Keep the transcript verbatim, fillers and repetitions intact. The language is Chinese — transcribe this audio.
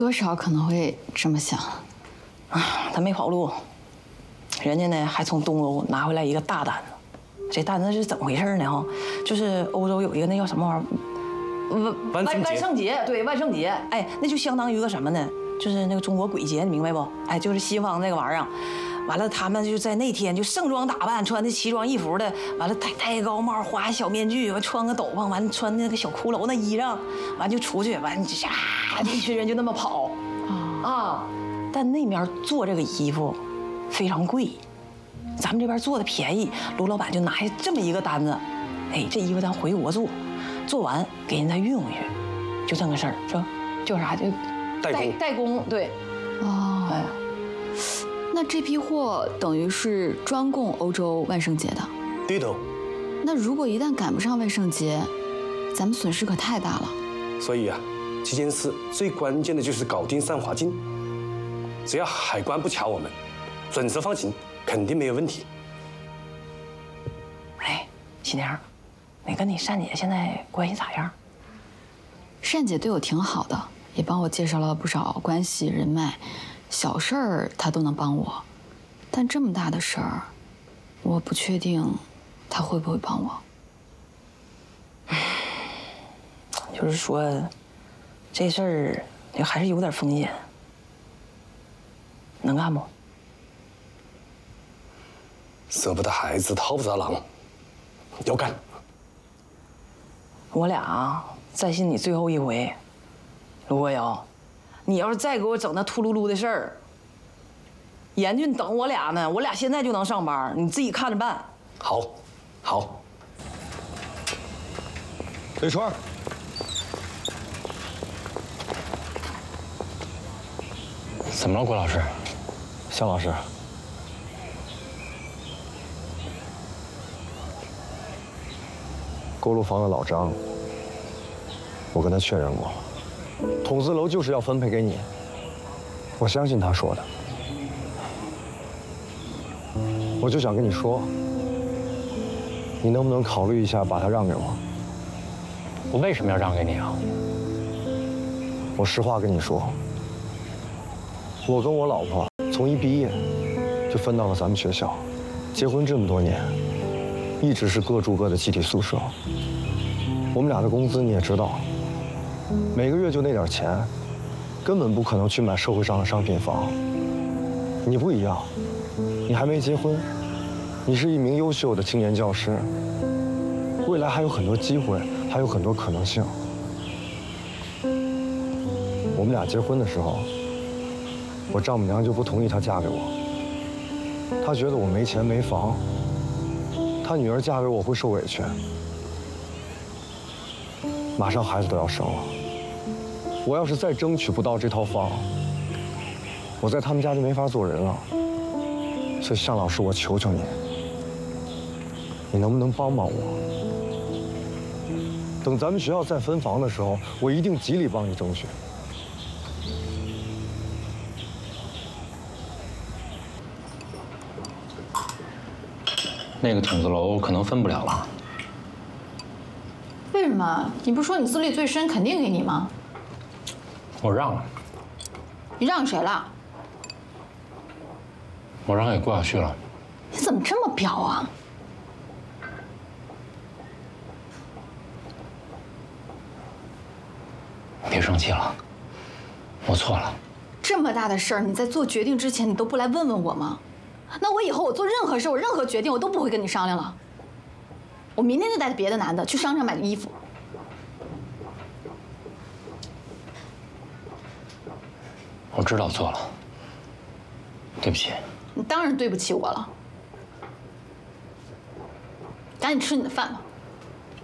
多少可能会这么想。 啊，他没跑路，人家呢还从东欧拿回来一个大单子。这单子是怎么回事呢？哈，就是欧洲有一个那叫什么玩意儿，万万万圣节，对，万圣节，哎，那就相当于个什么呢？就是那个中国鬼节，你明白不？哎，就是西方那个玩意儿。完了，他们就在那天就盛装打扮，穿的奇装异服的，完了戴戴高帽，花小面具，完穿个斗篷，完穿那个小骷髅那衣裳，完就出去，完就啊，一群人就那么跑啊。但那面做这个衣服非常贵，咱们这边做的便宜。卢老板就拿下这么一个单子，哎，这衣服咱回国做，做完给人家运回去，就这么个事儿，是吧？叫啥？就代工。 代工，对。 哦。哎。那这批货等于是专供欧洲万圣节的。 对头。 那如果一旦赶不上万圣节，咱们损失可太大了。 所以啊，这件事最关键的就是搞定上华境。只要海关不卡我们，准时放行，肯定没有问题。 哎，喜娘，你跟你善姐现在关系咋样？ 善姐对我挺好的，也帮我介绍了不少关系人脉。小事儿他都能帮我，但这么大的事儿，我不确定他会不会帮我。 就是说，这事儿也还是有点风险，能干不？ 舍不得孩子套不着狼，要干。 我俩啊，再信你最后一回，卢国尧。你要是再给我整那秃噜噜的事儿，严俊等我俩呢，我俩现在就能上班，你自己看着办。 好，好。 李川， 怎么了，郭老师？向老师， 锅炉房的老张，我跟他确认过。筒子楼就是要分配给你，我相信他说的。我就想跟你说，你能不能考虑一下把它让给我？ 我为什么要让给你啊？ 我实话跟你说，我跟我老婆从一毕业就分到了咱们学校，结婚这么多年，一直是各住各的集体宿舍。我们俩的工资你也知道。每个月就那点钱，根本不可能去买社会上的商品房。你不一样，你还没结婚，你是一名优秀的青年教师，未来还有很多机会，还有很多可能性。我们俩结婚的时候，我丈母娘就不同意她嫁给我，她觉得我没钱没房，她女儿嫁给我会受委屈。马上孩子都要生了。我要是再争取不到这套房，我在他们家就没法做人了。所以向老师，我求求你，你能不能帮帮我？等咱们学校再分房的时候，我一定极力帮你争取。 那个筒子楼可能分不了了。 为什么？你不是说你资历最深，肯定给你吗？ 我让了。 你让谁了？ 我让给郭小旭了。 你怎么这么彪啊？ 别生气了，我错了。 这么大的事儿，你在做决定之前，你都不来问问我吗？那我以后我做任何事，我任何决定，我都不会跟你商量了。我明天就带着别的男的去商场买衣服。 我知道错了，对不起。 你当然对不起我了。赶紧吃你的饭吧。